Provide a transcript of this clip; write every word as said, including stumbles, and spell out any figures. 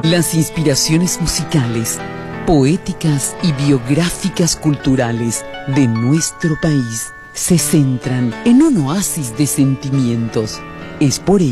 Las inspiraciones musicales, poéticas y biográficas culturales de nuestro país se centran en un oasis de sentimientos. Es por ello